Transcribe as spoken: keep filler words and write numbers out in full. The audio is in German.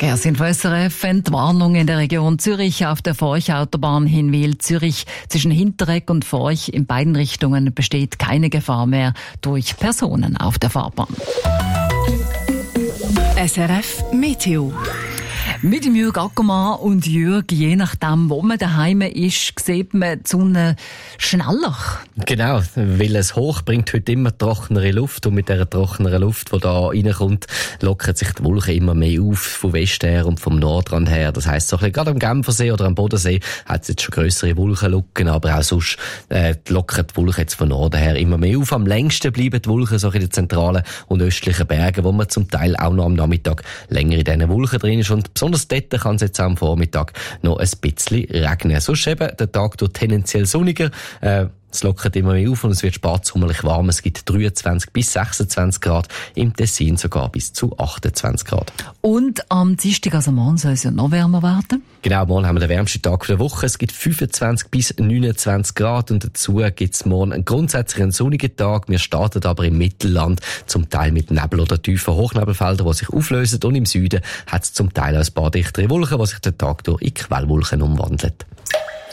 Verkehrsinfo S R F, Entwarnung in der Region Zürich auf der Forch-Autobahn Hinwil-Zürich. Zwischen Hinteregg und Forch in beiden Richtungen besteht keine Gefahr mehr durch Personen auf der Fahrbahn. S R F Meteo. Mit dem Jürg Ackermann und Jürg, je nachdem, wo man daheim ist, sieht man die Sonne schneller. Genau, weil es hoch bringt heute immer trockenere Luft und mit dieser trockeneren Luft, die da reinkommt, lockert sich die Wolke immer mehr auf, vom Westen her und vom Nordrand her. Das heisst, so ein bisschen, gerade am Genfersee oder am Bodensee hat es jetzt schon grössere Wolkenlücken, aber auch sonst äh, lockert die Wolke jetzt von Norden her immer mehr auf. Am längsten bleiben die Wolken so in den zentralen und östlichen Bergen, wo man zum Teil auch noch am Nachmittag länger in diesen Wolken drin ist. Und besonders dort kann es jetzt auch am Vormittag noch ein bisschen regnen. Sonst eben der Tag durch tendenziell sonniger. Äh, Es lockert immer mehr auf und es wird sparsommerlich warm. Es gibt dreiundzwanzig bis sechsundzwanzig Grad, im Tessin sogar bis zu achtundzwanzig Grad. Und am Dienstag, also morgen, soll es ja noch wärmer werden? Genau, morgen haben wir den wärmsten Tag der Woche. Es gibt fünfundzwanzig bis neunundzwanzig Grad und dazu gibt es morgen einen grundsätzlich einen sonnigen Tag. Wir starten aber im Mittelland zum Teil mit Nebel oder tiefen Hochnebelfeldern, die sich auflösen, und im Süden hat es zum Teil auch ein paar dichtere Wolken, die sich den Tag durch in Quellwolken umwandeln.